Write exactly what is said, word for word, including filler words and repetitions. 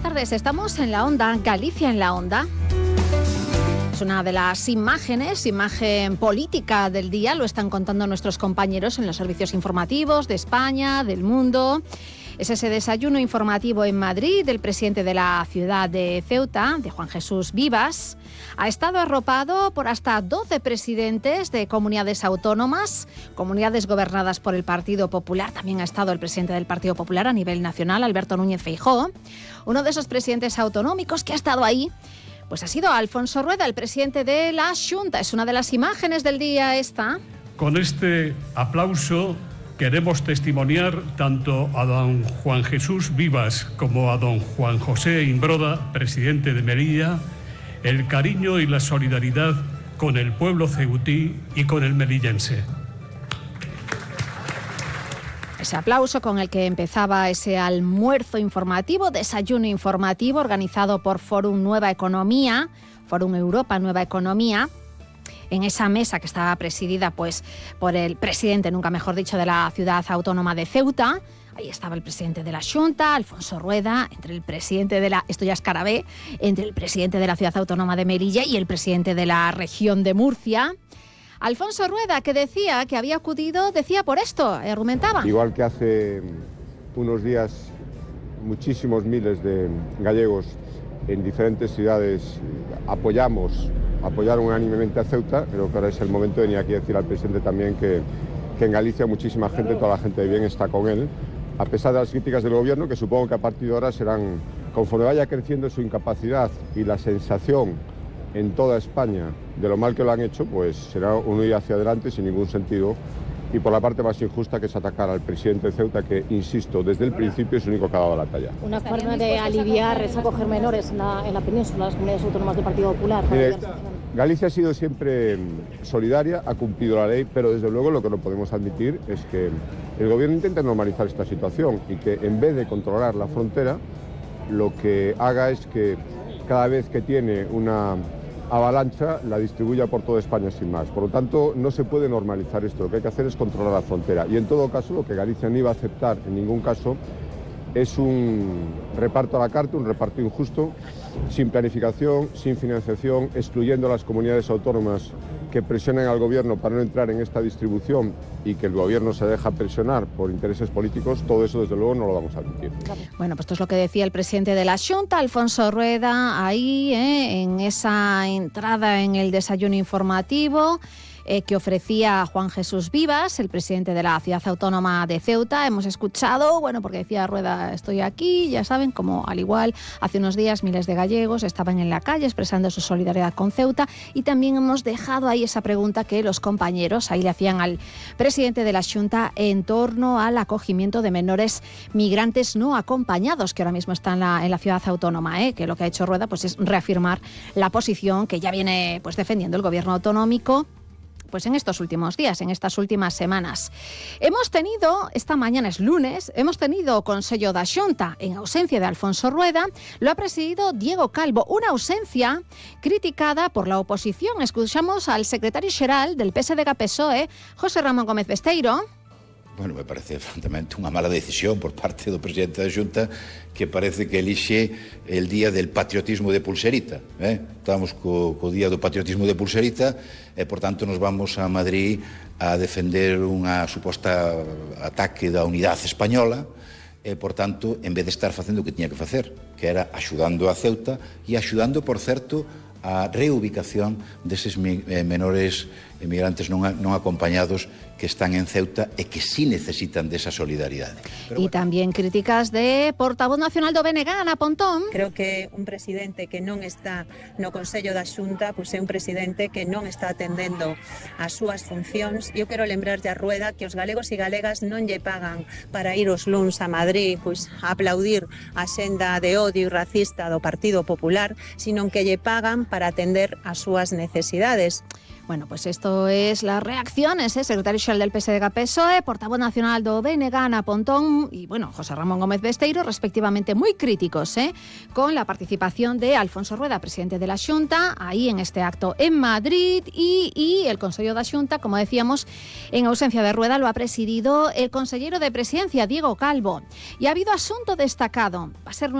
tardes, estamos en la Onda, Galicia en la Onda. Es una de las imágenes, imagen política del día, lo están contando nuestros compañeros en los servicios informativos de España, del mundo. Es ese desayuno informativo en Madrid del presidente de la ciudad de Ceuta, de Juan Jesús Vivas. Ha estado arropado por hasta doce presidentes de comunidades autónomas, comunidades gobernadas por el Partido Popular. También ha estado el presidente del Partido Popular a nivel nacional, Alberto Núñez Feijóo. Uno de esos presidentes autonómicos que ha estado ahí, pues ha sido Alfonso Rueda, el presidente de la Xunta. Es una de las imágenes del día esta. Con este aplauso queremos testimoniar tanto a don Juan Jesús Vivas como a don Juan José Imbroda, presidente de Melilla, el cariño y la solidaridad con el pueblo ceutí y con el melillense. Ese aplauso con el que empezaba ese almuerzo informativo, desayuno informativo organizado por Fórum Nueva Economía, Fórum Europa Nueva Economía, en esa mesa que estaba presidida pues, por el presidente, nunca mejor dicho, de la ciudad autónoma de Ceuta. Ahí estaba el presidente de la Xunta, Alfonso Rueda, entre el presidente de la, esto ya es Carabé, entre el presidente de la ciudad autónoma de Melilla y el presidente de la región de Murcia. Alfonso Rueda, que decía que había acudido, decía por esto, argumentaba. Igual que hace unos días muchísimos miles de gallegos en diferentes ciudades apoyamos, apoyaron unánimemente a Ceuta, creo que ahora es el momento de venir aquí a decir al presidente también que, que en Galicia muchísima gente, toda la gente de bien está con él, a pesar de las críticas del gobierno, que supongo que a partir de ahora serán, conforme vaya creciendo su incapacidad y la sensación en toda España de lo mal que lo han hecho, pues será un ir hacia adelante sin ningún sentido. Y por la parte más injusta, que es atacar al presidente de Ceuta, que, insisto, desde el principio es el único que ha dado la talla. Una forma de aliviar es acoger menores en la, en la península, las comunidades autónomas del Partido Popular. Mire, Galicia ha sido siempre solidaria, ha cumplido la ley, pero desde luego lo que no podemos admitir es que el gobierno intente normalizar esta situación y que en vez de controlar la frontera, lo que haga es que cada vez que tiene una avalancha la distribuya por toda España sin más. Por lo tanto, no se puede normalizar esto. Lo que hay que hacer es controlar la frontera. Y en todo caso, lo que Galicia no iba a aceptar en ningún caso es un reparto a la carta, un reparto injusto, sin planificación, sin financiación, excluyendo a las comunidades autónomas que presionen al gobierno para no entrar en esta distribución y que el gobierno se deja presionar por intereses políticos. Todo eso, desde luego, no lo vamos a admitir. Bueno, pues esto es lo que decía el presidente de la Xunta, Alfonso Rueda, ahí eh, en esa entrada en el desayuno informativo Eh, que ofrecía Juan Jesús Vivas, el presidente de la ciudad autónoma de Ceuta. Hemos escuchado, bueno, porque decía Rueda, estoy aquí, ya saben, como al igual hace unos días miles de gallegos estaban en la calle expresando su solidaridad con Ceuta, y también hemos dejado ahí esa pregunta que los compañeros ahí le hacían al presidente de la Xunta en torno al acogimiento de menores migrantes no acompañados, que ahora mismo están en la, en la ciudad autónoma, ¿eh? Que lo que ha hecho Rueda pues es reafirmar la posición que ya viene pues defendiendo el gobierno autonómico pues en estos últimos días, en estas últimas semanas. Hemos tenido, esta mañana es lunes, hemos tenido Consello da Xunta en ausencia de Alfonso Rueda, lo ha presidido Diego Calvo, una ausencia criticada por la oposición. Escuchamos al secretario xeral del P S D G P S O E, José Ramón Gómez Besteiro. Bueno, me parece francamente unha mala decisión por parte do presidente da Xunta, que parece que elixe el día del patriotismo de pulserita. Eh? Estamos co, co día do patriotismo de pulserita e, por tanto, nos vamos a Madrid a defender unha suposta ataque da unidade española e, por tanto, en vez de estar facendo o que tiña que facer, que era axudando a Ceuta e axudando, por certo, a reubicación deses menores emigrantes non, non acompañados que están en Ceuta e que sí necesitan desa solidaridade. Pero y bueno. También críticas de portavoz nacional do B N G, Ana Pontón. Creo que un presidente que non está no Consello da Xunta pois é un presidente que non está atendendo as súas funcións. Eu quero lembrarlle a Rueda que os galegos e galegas non lle pagan para ir os luns a Madrid pois a aplaudir a senda de odio e racista do Partido Popular, sino que lle pagan para atender as súas necesidades. Bueno, pues esto es las reacciones, ¿eh? Secretario xeral del P S D G P S O E, portavoz nacional do B N G, Ana Pontón, y bueno, José Ramón Gómez Besteiro, respectivamente, muy críticos, ¿eh? Con la participación de Alfonso Rueda, presidente de la Xunta, ahí en este acto en Madrid, y, y el Consello da Xunta, como decíamos, en ausencia de Rueda, lo ha presidido el consellero de Presidencia, Diego Calvo. Y ha habido asunto destacado. Va a ser